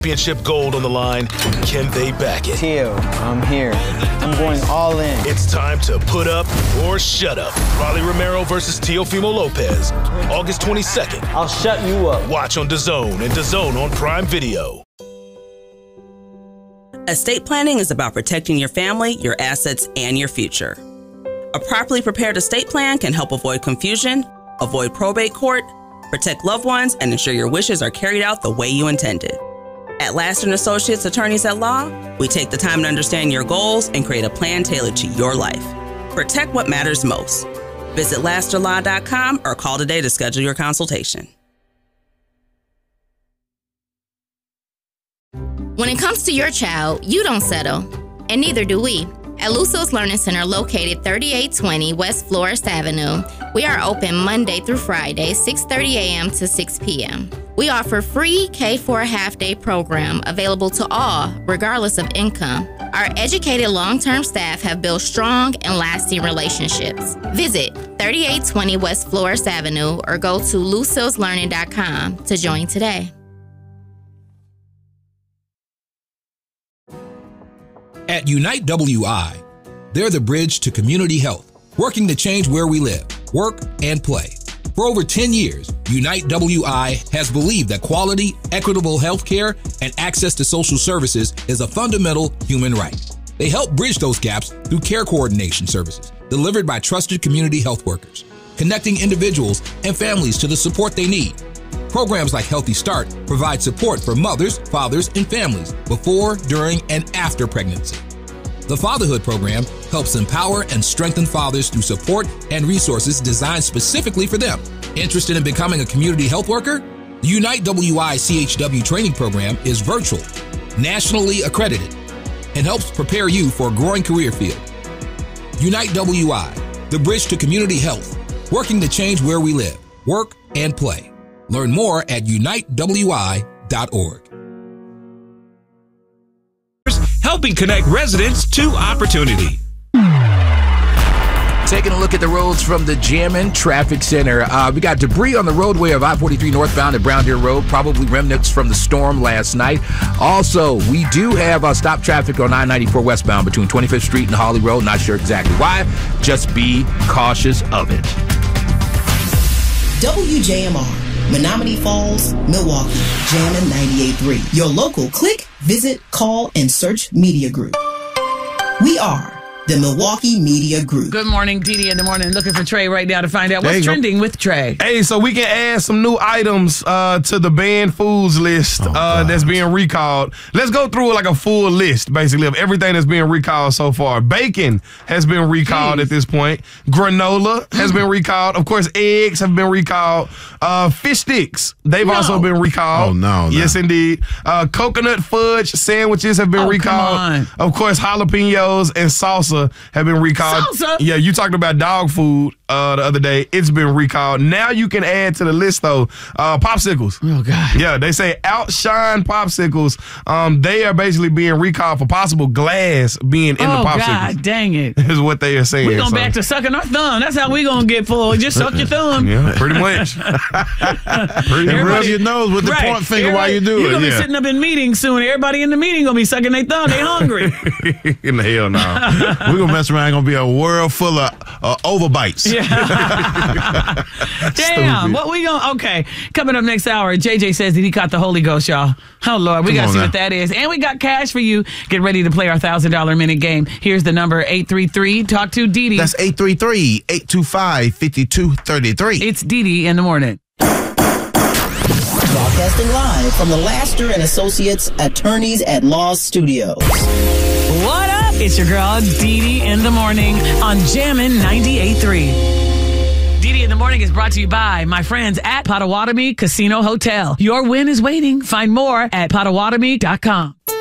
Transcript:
Championship gold on the line. Can they back it? Teal, I'm here. I'm going all in. It's time to put up or shut up. Rolly Romero versus Teofimo Lopez. August 22nd. I'll shut you up. Watch on DAZN and DAZN on Prime Video. Estate planning is about protecting your family, your assets, and your future. A properly prepared estate plan can help avoid confusion, avoid probate court, protect loved ones, and ensure your wishes are carried out the way you intended. At Laster & Associates Attorneys at Law, we take the time to understand your goals and create a plan tailored to your life. Protect what matters most. Visit lasterlaw.com or call today to schedule your consultation. When it comes to your child, you don't settle, and neither do we. At Lusos Learning Center, located 3820 West Florist Avenue, we are open Monday through Friday, 6:30 a.m. to 6 p.m. We offer free K4 half-day program available to all, regardless of income. Our educated long-term staff have built strong and lasting relationships. Visit 3820 West Florist Avenue or go to lusoslearning.com to join today. At Unite WI, they're the bridge to community health, working to change where we live, work, and play. For over 10 years, Unite WI has believed that quality, equitable health care and access to social services is a fundamental human right. They help bridge those gaps through care coordination services delivered by trusted community health workers, connecting individuals and families to the support they need. Programs like Healthy Start provide support for mothers, fathers, and families before, during, and after pregnancy. The Fatherhood Program helps empower and strengthen fathers through support and resources designed specifically for them. Interested in becoming a community health worker? The Unite WI CHW training program is virtual, nationally accredited, and helps prepare you for a growing career field. Unite WI, the bridge to community health, working to change where we live, work, and play. Learn more at unitewi.org. Helping connect residents to opportunity. Taking a look at the roads from the Jammin' Traffic Center. We got debris on the roadway of I-43 northbound at Brown Deer Road, probably remnants from the storm last night. Also, we do have stop traffic on I-94 westbound between 25th Street and Holly Road. Not sure exactly why. Just be cautious of it. WJMR. Menominee Falls, Milwaukee, Jammin' 98.3. Your local click, visit, call, and search media group. We are the Milwaukee Media Group. Good morning, Didi in the morning. Looking for Trey right now to find out what's trending with Trey. Hey, so we can add some new items to the banned foods list that's being recalled. Let's go through like a full list, basically, of everything that's being recalled so far. Bacon has been recalled at this point. Granola has been recalled. Of course, eggs have been recalled. Fish sticks, they've also been recalled. Oh, no. Yes, indeed. Coconut fudge sandwiches have been recalled. Come on. Of course, jalapenos and salsa have been recalled. Salsa? Yeah, you talked about dog food the other day. It's been recalled. Now you can add to the list, though, popsicles. Oh, God. Yeah, they say outshine popsicles. They are basically being recalled for possible glass being in the popsicles. Oh, God, dang it. Is what they are saying. We're going back to sucking our thumb. That's how we going to get full. Just suck your thumb. Yeah, pretty much. And rub your nose with the point finger while you do it. You're going to be sitting up in meetings soon. Everybody in the meeting going to be sucking their thumb. They hungry. In the hell no. We're going to mess around. Going to be a world full of overbites. Yeah. Damn. What we going to... Okay. Coming up next hour, JJ says that he caught the Holy Ghost, y'all. Oh, Lord. We got to see what that is. And we got cash for you. Get ready to play our $1,000 minute game. Here's the number, 833. Talk to Didi. That's 833-825-5233. It's Didi in the morning. Broadcasting live from the Laster & Associates Attorneys at Law Studios. What up? It's your girl, Didi in the morning on Jammin' 98.3. Didi in the morning is brought to you by my friends at Potawatomi Casino Hotel. Your win is waiting. Find more at Potawatomi.com.